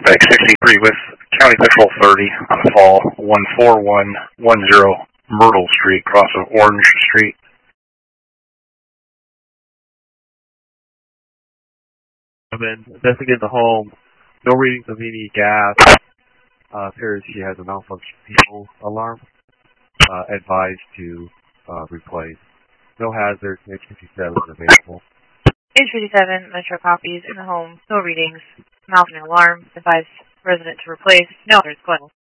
suspect 63 with County Patrol 30 on the fall 14110 Myrtle Street, cross of Orange Street. I've been investigating the home. No readings of any gas. Appears she has a malfunctioning alarm. Advised to replace. No hazards. H57 is available. H57, Metro copies in the home. No readings. Malfunctioning alarm. Advised resident to replace. No hazards. Go ahead.